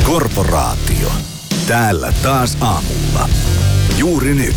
Korporaatio. Täällä taas aamulla. Juuri nyt.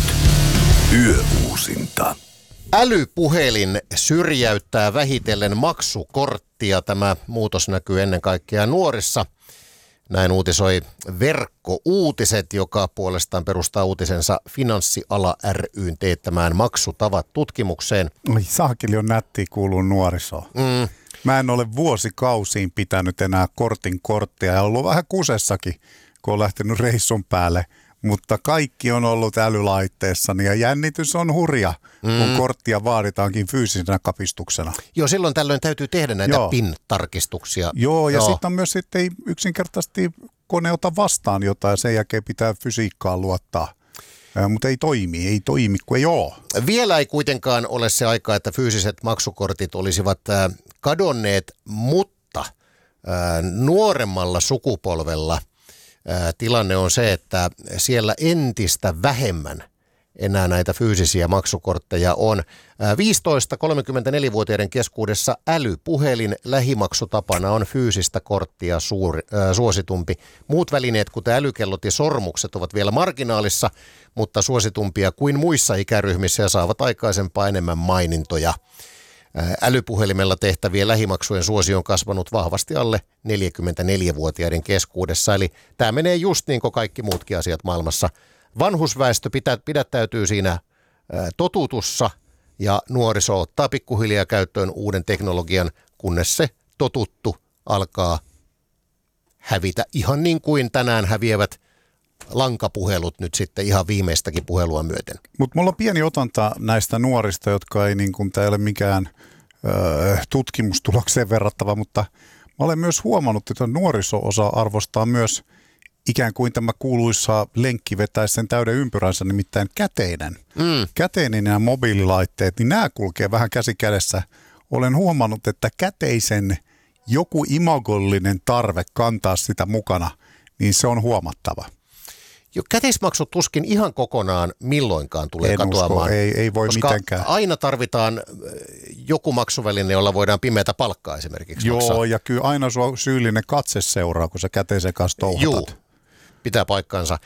Yöuusinta. Älypuhelin syrjäyttää vähitellen maksukorttia. Tämä muutos näkyy ennen kaikkea nuorissa. Näin uutisoi Verkkouutiset, joka puolestaan perustaa uutisensa Finanssiala ry:n teettämään maksutavat-tutkimukseen. Oi saakeli on nättiä kuuluu nuorisoon. Mä en ole vuosikausiin pitänyt enää korttia ja ollut vähän kusessakin, kun on lähtenyt reissun päälle. Mutta kaikki on ollut älylaitteessani ja jännitys on hurja, kun korttia vaaditaankin fyysisenä kapistuksena. Joo, silloin tällöin täytyy tehdä näitä PIN-tarkistuksia. Joo, ja sitten on myös ei yksinkertaisesti kone ota vastaan jotain ja sen jälkeen pitää fysiikkaan luottaa. Mutta ei toimi, kun ei ole. Vielä ei kuitenkaan ole se aika, että fyysiset maksukortit olisivat kadonneet, mutta nuoremmalla sukupolvella tilanne on se, että siellä entistä vähemmän enää näitä fyysisiä maksukortteja on. 15-34-vuotiaiden keskuudessa älypuhelin lähimaksutapana on fyysistä korttia suositumpi. Muut välineet, kuten älykellot ja sormukset, ovat vielä marginaalissa, mutta suositumpia kuin muissa ikäryhmissä ja saavat aikaisempaa enemmän mainintoja. Älypuhelimella tehtävien lähimaksujen suosio on kasvanut vahvasti alle 44-vuotiaiden keskuudessa. Eli tämä menee just niin kuin kaikki muutkin asiat maailmassa. Vanhusväestö pidättäytyy siinä totutussa ja nuoriso ottaa pikkuhiljaa käyttöön uuden teknologian, kunnes se totuttu alkaa hävitä. Ihan niin kuin tänään häviävät lankapuhelut nyt sitten ihan viimeistäkin puhelua myöten. Mutta mulla on pieni otanta näistä nuorista, jotka ei niin kuin, tää ei ole mikään tutkimustulokseen verrattava, mutta mä olen myös huomannut, että nuoriso-osa arvostaa myös ikään kuin tämä kuuluisa lenkki vetäisi sen täyden ympyränsä, nimittäin käteinen. Käteinen ja mobiililaitteet, niin nämä kulkee vähän käsi kädessä. Olen huomannut, että käteisen joku imagollinen tarve kantaa sitä mukana, niin se on huomattava. Jo, käteismaksut tuskin ihan kokonaan milloinkaan tulee katoamaan. Ei voi koska mitenkään. Aina tarvitaan joku maksuväline, jolla voidaan pimeätä palkkaa esimerkiksi maksaa. Joo, ja kyllä aina sua syyllinen katse seuraa, kun sä käteisen kanssa touhatat. Joo, pitää paikkansa.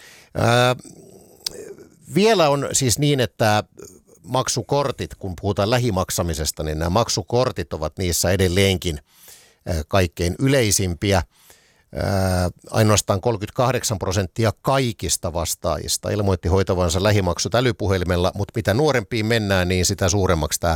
Vielä on siis niin, että maksukortit, kun puhutaan lähimaksamisesta, niin nämä maksukortit ovat niissä edelleenkin kaikkein yleisimpiä. Ainoastaan 38% kaikista vastaajista ilmoitti hoitavansa lähimaksut älypuhelimella, mutta mitä nuorempiin mennään, niin sitä suuremmaksi tämä